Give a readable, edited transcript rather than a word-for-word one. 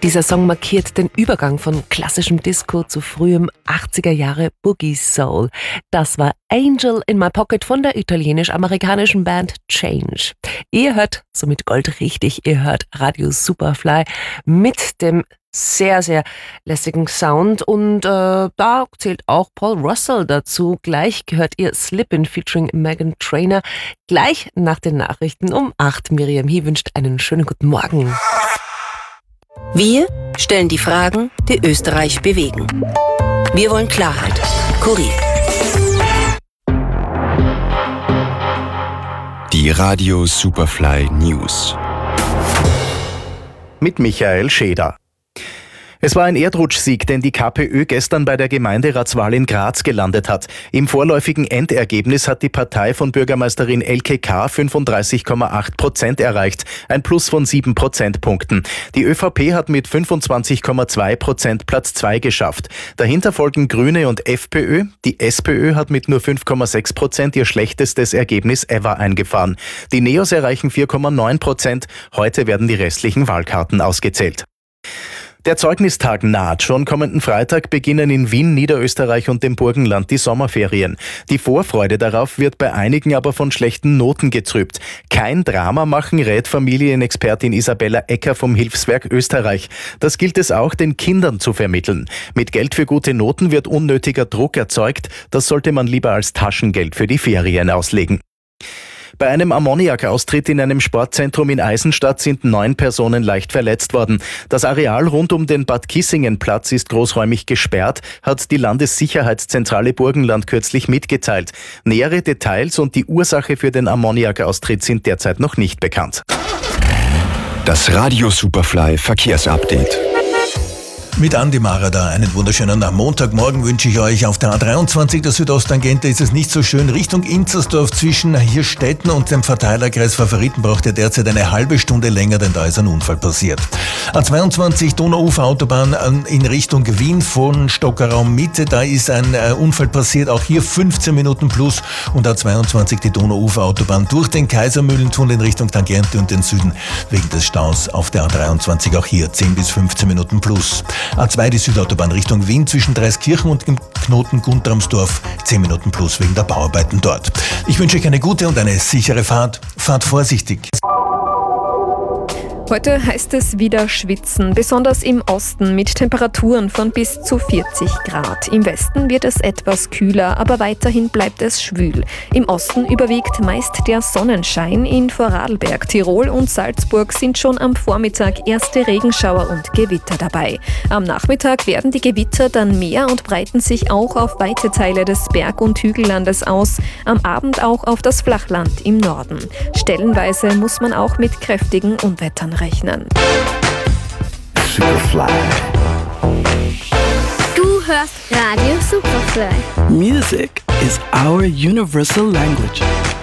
Dieser Song markiert den Übergang von klassischem Disco zu frühem 80er Jahre Boogie Soul. Das war Angel in My Pocket von der italienisch-amerikanischen Band Change. Ihr hört somit Gold richtig, ihr hört Radio Superfly mit dem sehr, sehr lässigen Sound und da zählt auch Paul Russell dazu. Gleich gehört ihr Slippin' featuring Meghan Trainor. Gleich nach den Nachrichten um 8. Miriam Hie wünscht einen schönen guten Morgen. Wir stellen die Fragen, die Österreich bewegen. Wir wollen Klarheit. Kurier. Die Radio Superfly News. Mit Michael Scheder. Es war ein Erdrutschsieg, den die KPÖ gestern bei der Gemeinderatswahl in Graz gelandet hat. Im vorläufigen Endergebnis hat die Partei von Bürgermeisterin Elke K. 35,8% erreicht, ein Plus von 7 Prozentpunkten. Die ÖVP hat mit 25,2% Platz 2 geschafft. Dahinter folgen Grüne und FPÖ. Die SPÖ hat mit nur 5,6% ihr schlechtestes Ergebnis ever eingefahren. Die Neos erreichen 4,9%. Heute werden die restlichen Wahlkarten ausgezählt. Der Zeugnistag naht. Schon kommenden Freitag beginnen in Wien, Niederösterreich und dem Burgenland die Sommerferien. Die Vorfreude darauf wird bei einigen aber von schlechten Noten getrübt. Kein Drama machen, rät Familienexpertin Isabella Ecker vom Hilfswerk Österreich. Das gilt es auch den Kindern zu vermitteln. Mit Geld für gute Noten wird unnötiger Druck erzeugt. Das sollte man lieber als Taschengeld für die Ferien auslegen. Bei einem Ammoniakaustritt in einem Sportzentrum in Eisenstadt sind 9 Personen leicht verletzt worden. Das Areal rund um den Bad Kissingen-Platz ist großräumig gesperrt, hat die Landessicherheitszentrale Burgenland kürzlich mitgeteilt. Nähere Details und die Ursache für den Ammoniakaustritt sind derzeit noch nicht bekannt. Das Radio Superfly Verkehrsupdate. Mit Andi Marada einen wunderschönen Montagmorgen wünsche ich euch. Auf der A23 der Südosttangente ist es nicht so schön. Richtung Inzersdorf zwischen Hirstetten und dem Verteilerkreis Favoriten braucht ihr derzeit eine halbe Stunde länger, denn da ist ein Unfall passiert. A22 Donauufer-Autobahn in Richtung Wien von Stockerraum Mitte. Da ist ein Unfall passiert, auch hier 15 Minuten plus. Und A22 die Donauufer-Autobahn durch den Kaisermühlentunnel in Richtung Tangente und den Süden wegen des Staus auf der A23 auch hier 10 bis 15 Minuten plus. A2 die Südautobahn Richtung Wien zwischen Dreiskirchen und dem Knoten Guntramsdorf 10 Minuten plus wegen der Bauarbeiten dort. Ich wünsche euch eine gute und eine sichere Fahrt. Fahrt vorsichtig. Heute heißt es wieder schwitzen, besonders im Osten mit Temperaturen von bis zu 40 Grad. Im Westen wird es etwas kühler, aber weiterhin bleibt es schwül. Im Osten überwiegt meist der Sonnenschein. In Vorarlberg, Tirol und Salzburg sind schon am Vormittag erste Regenschauer und Gewitter dabei. Am Nachmittag werden die Gewitter dann mehr und breiten sich auch auf weite Teile des Berg- und Hügellandes aus, am Abend auch auf das Flachland im Norden. Stellenweise muss man auch mit kräftigen Unwettern rechnen. Superfly. Du hörst Radio Superfly. Music is our universal language.